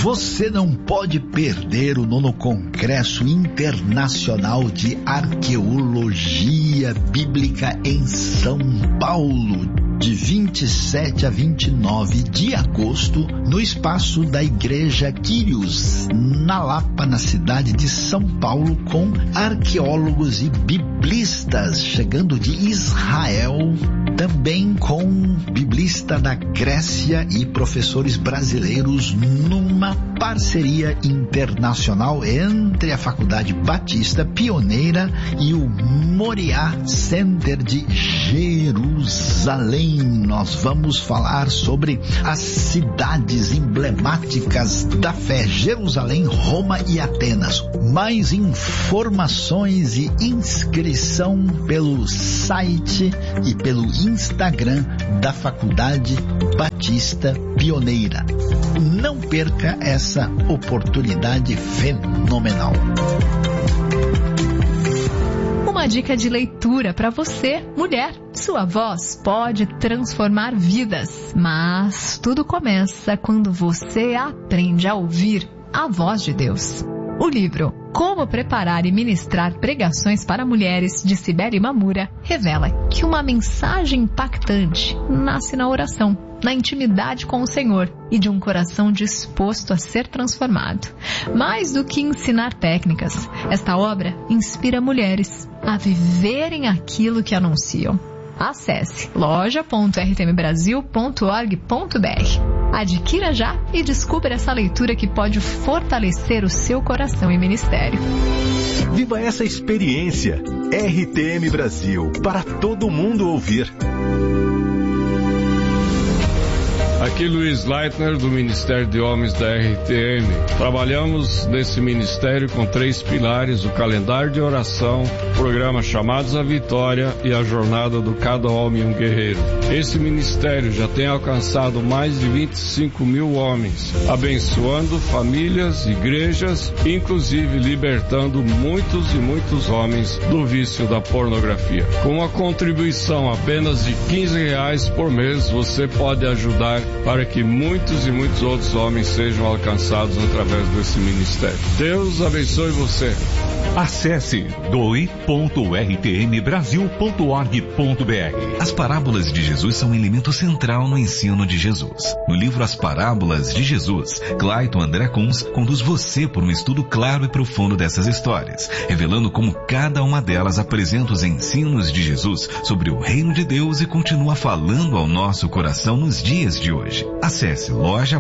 Você não pode perder o 9º Congresso Internacional de Arqueologia Bíblica em São Paulo, de 27 a 29 de agosto, no espaço da Igreja Quírios, na Lapa, na cidade de São Paulo, com arqueólogos e biblistas chegando de Israel, também com biblista da Grécia e professores brasileiros, numa parceria internacional entre a Faculdade Batista Pioneira e o Moriá Center de Jerusalém. Nós vamos falar sobre as cidades emblemáticas da fé: Jerusalém, Roma e Atenas. Mais informações e inscrição pelo site e pelo Instagram da Faculdade Batista Pioneira. Não perca essa oportunidade fenomenal. Uma dica de leitura para você, mulher. Sua voz pode transformar vidas, mas tudo começa quando você aprende a ouvir a voz de Deus. O livro Como Preparar e Ministrar Pregações para Mulheres, de Cibele Mamura, revela que uma mensagem impactante nasce na oração, na intimidade com o Senhor e de um coração disposto a ser transformado. Mais do que ensinar técnicas, esta obra inspira mulheres a viverem aquilo que anunciam. Acesse loja.rtmbrasil.org.br. Adquira já e descubra essa leitura que pode fortalecer o seu coração e ministério. Viva essa experiência. RTM Brasil, para todo mundo ouvir. Aqui Luiz Leitner, do Ministério de Homens da RTM. Trabalhamos nesse ministério com 3 pilares: o calendário de oração, o programa Chamados à Vitória e a jornada do Cada Homem um Guerreiro. Esse ministério já tem alcançado mais de 25 mil homens, abençoando famílias, igrejas, inclusive libertando muitos e muitos homens do vício da pornografia. Com uma contribuição apenas de R$15 por mês, você pode ajudar para que muitos e muitos outros homens sejam alcançados através desse ministério. Deus abençoe você. Acesse doe.rtmbrasil.org.br. As parábolas de Jesus são um elemento central no ensino de Jesus. No livro As Parábolas de Jesus, Clayton André Kunz conduz você por um estudo claro e profundo dessas histórias, revelando como cada uma delas apresenta os ensinos de Jesus sobre o reino de Deus e continua falando ao nosso coração nos dias de hoje. Acesse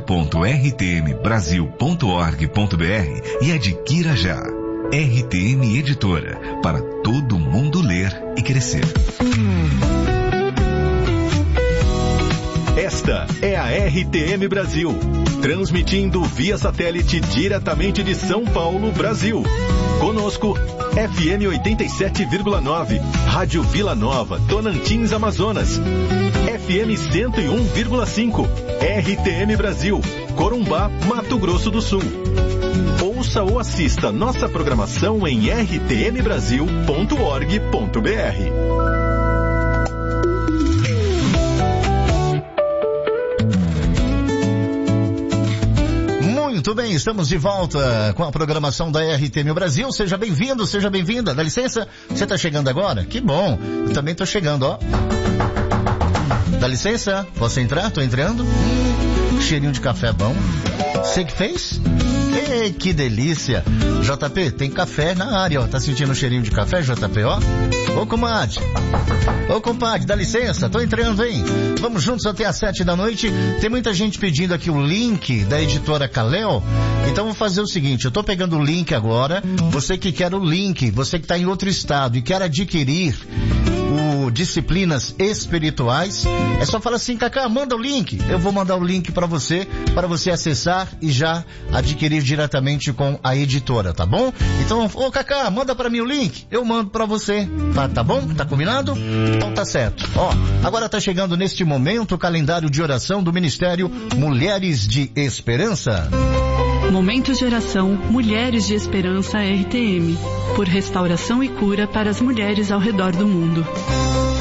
loja.rtmbrasil.org.br e adquira já. RTM Editora, para todo mundo ler e crescer. Esta é a RTM Brasil, transmitindo via satélite diretamente de São Paulo, Brasil. Conosco, FM 87,9, Rádio Vila Nova, Tonantins, Amazonas. FM 101,5, RTM Brasil, Corumbá, Mato Grosso do Sul. Ouça ou assista nossa programação em rtmbrasil.org.br. Muito bem, estamos de volta com a programação da RTM Brasil. Seja bem-vindo, seja bem-vinda. Dá licença, você está chegando agora? Que bom, eu também estou chegando, ó. Dá licença, posso entrar? Estou entrando. Cheirinho de café bom. Você que fez? Ei, que delícia. JP, tem café na área, ó. Tá sentindo o cheirinho de café, JP, ó? Ô, comadre. Ô, compadre, dá licença, tô entrando, hein? Vamos juntos até às 7 da noite. Tem muita gente pedindo aqui o link da editora Kalel. Então vou fazer o seguinte, eu tô pegando o link agora. Você que quer o link, você que tá em outro estado e quer adquirir o Disciplinas Espirituais, é só falar assim: Cacá, manda o link. Eu vou mandar o link para você acessar e já adquirir diretamente com a editora, tá bom? Então, ô Cacá, manda para mim o link, eu mando para você, tá bom? Tá combinado? Então tá certo. Ó, agora tá chegando neste momento o calendário de oração do Ministério Mulheres de Esperança. Momentos de oração Mulheres de Esperança RTM, por restauração e cura para as mulheres ao redor do mundo.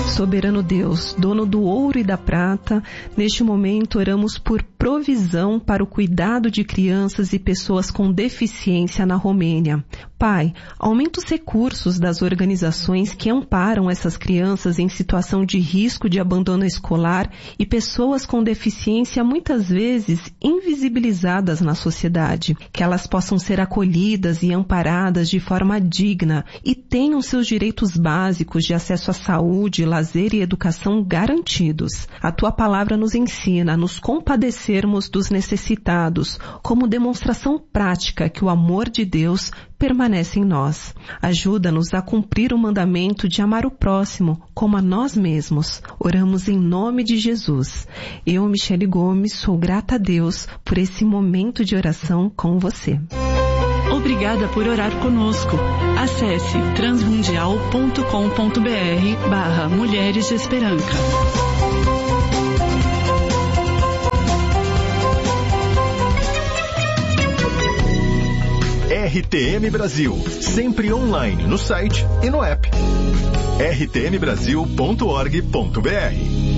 Soberano Deus, dono do ouro e da prata, neste momento oramos por provisão para o cuidado de crianças e pessoas com deficiência na Romênia. Pai, aumenta os recursos das organizações que amparam essas crianças em situação de risco de abandono escolar e pessoas com deficiência muitas vezes invisibilizadas na sociedade. Que elas possam ser acolhidas e amparadas de forma digna e tenham seus direitos básicos de acesso à saúde, lazer e educação garantidos. A tua palavra nos ensina a nos compadecermos dos necessitados, como demonstração prática que o amor de Deus permanece em nós. Ajuda-nos a cumprir o mandamento de amar o próximo como a nós mesmos. Oramos em nome de Jesus. Eu, Michele Gomes, sou grata a Deus por esse momento de oração com você. Obrigada por orar conosco. Acesse transmundial.com.br/Mulheres de Esperança. RTM Brasil, sempre online no site e no app. rtmbrasil.org.br.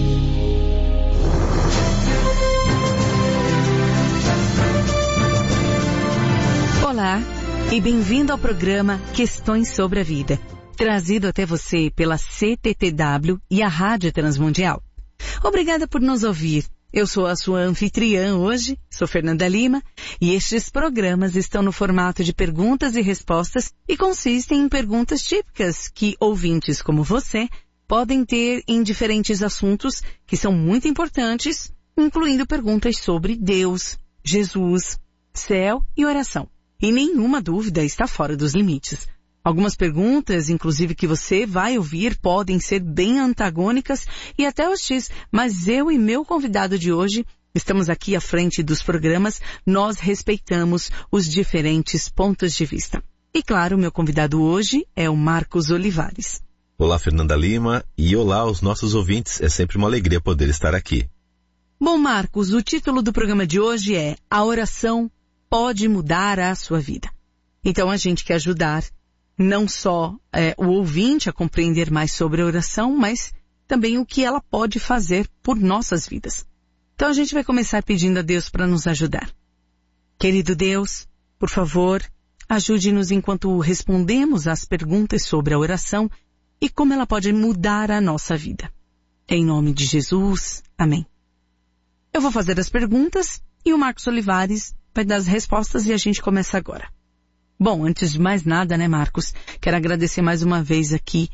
Olá e bem-vindo ao programa Questões sobre a Vida, trazido até você pela CTTW e a Rádio Transmundial. Obrigada por nos ouvir. Eu sou a sua anfitriã hoje, sou Fernanda Lima, e estes programas estão no formato de perguntas e respostas e consistem em perguntas típicas que ouvintes como você podem ter em diferentes assuntos que são muito importantes, incluindo perguntas sobre Deus, Jesus, céu e oração. E nenhuma dúvida está fora dos limites. Algumas perguntas, inclusive que você vai ouvir, podem ser bem antagônicas e até hostis, mas eu e meu convidado de hoje estamos aqui à frente dos programas, nós respeitamos os diferentes pontos de vista. E claro, meu convidado hoje é o Marcos Olivares. Olá, Fernanda Lima, e olá aos nossos ouvintes, é sempre uma alegria poder estar aqui. Bom, Marcos, o título do programa de hoje é A Oração Pode Mudar a Sua Vida. Então a gente quer ajudar não só o ouvinte a compreender mais sobre a oração, mas também o que ela pode fazer por nossas vidas. Então a gente vai começar pedindo a Deus para nos ajudar. Querido Deus, por favor, ajude-nos enquanto respondemos às perguntas sobre a oração e como ela pode mudar a nossa vida. Em nome de Jesus, amém. Eu vou fazer as perguntas e o Marcos Olivares vai dar as respostas e a gente começa agora. Bom, antes de mais nada, né, Marcos? Quero agradecer mais uma vez aqui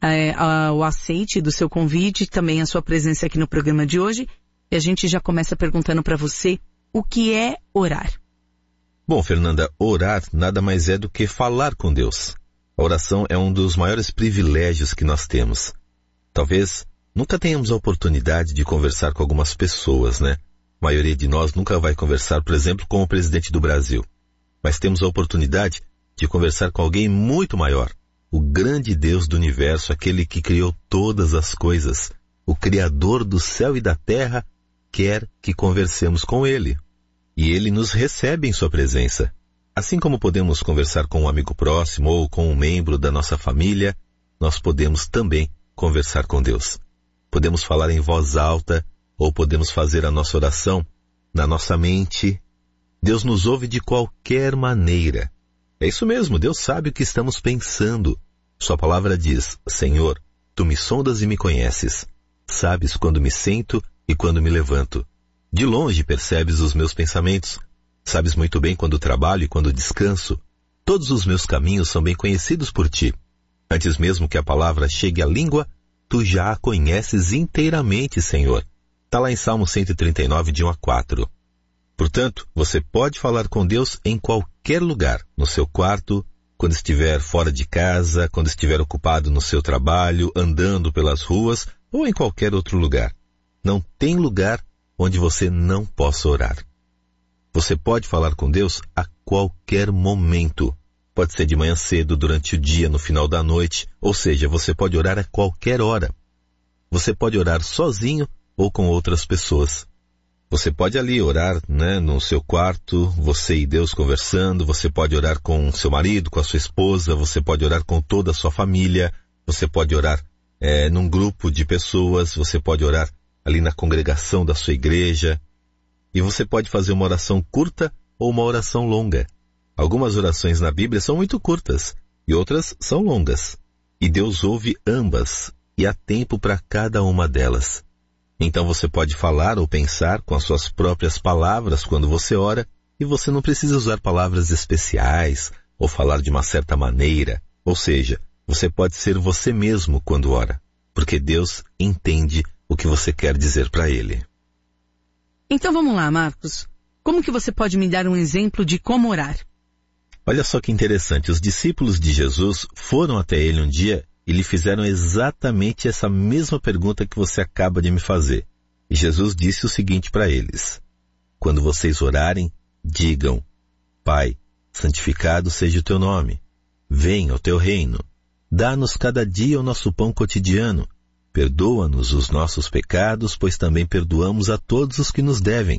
o aceite do seu convite e também a sua presença aqui no programa de hoje. E a gente já começa perguntando para você o que é orar. Bom, Fernanda, orar nada mais é do que falar com Deus. A oração é um dos maiores privilégios que nós temos. Talvez nunca tenhamos a oportunidade de conversar com algumas pessoas, né? A maioria de nós nunca vai conversar, por exemplo, com o presidente do Brasil. Mas temos a oportunidade de conversar com alguém muito maior, o grande Deus do universo, aquele que criou todas as coisas, o Criador do céu e da terra, quer que conversemos com Ele. E Ele nos recebe em sua presença. Assim como podemos conversar com um amigo próximo ou com um membro da nossa família, nós podemos também conversar com Deus. Podemos falar em voz alta ou podemos fazer a nossa oração na nossa mente. Deus nos ouve de qualquer maneira. É isso mesmo, Deus sabe o que estamos pensando. Sua palavra diz, Senhor, Tu me sondas e me conheces. Sabes quando me sento e quando me levanto. De longe percebes os meus pensamentos. Sabes muito bem quando trabalho e quando descanso. Todos os meus caminhos são bem conhecidos por Ti. Antes mesmo que a palavra chegue à língua, Tu já a conheces inteiramente, Senhor. Está lá em Salmo 139, de 1 a 4. Portanto, você pode falar com Deus em qualquer lugar, no seu quarto, quando estiver fora de casa, quando estiver ocupado no seu trabalho, andando pelas ruas ou em qualquer outro lugar. Não tem lugar onde você não possa orar. Você pode falar com Deus a qualquer momento. Pode ser de manhã cedo, durante o dia, no final da noite, ou seja, você pode orar a qualquer hora. Você pode orar sozinho ou com outras pessoas. Você pode ali orar, no seu quarto, você e Deus conversando, você pode orar com seu marido, com a sua esposa, você pode orar com toda a sua família, você pode orar num grupo de pessoas, você pode orar ali na congregação da sua igreja, e você pode fazer uma oração curta ou uma oração longa. Algumas orações na Bíblia são muito curtas e outras são longas. E Deus ouve ambas e há tempo para cada uma delas. Então você pode falar ou pensar com as suas próprias palavras quando você ora, e você não precisa usar palavras especiais ou falar de uma certa maneira. Ou seja, você pode ser você mesmo quando ora, porque Deus entende o que você quer dizer para Ele. Então vamos lá, Marcos. Como que você pode me dar um exemplo de como orar? Olha só que interessante, os discípulos de Jesus foram até ele um dia e lhe fizeram exatamente essa mesma pergunta que você acaba de me fazer. E Jesus disse o seguinte para eles: quando vocês orarem, digam: Pai, santificado seja o teu nome. Venha o teu reino. Dá-nos cada dia o nosso pão cotidiano. Perdoa-nos os nossos pecados, pois também perdoamos a todos os que nos devem.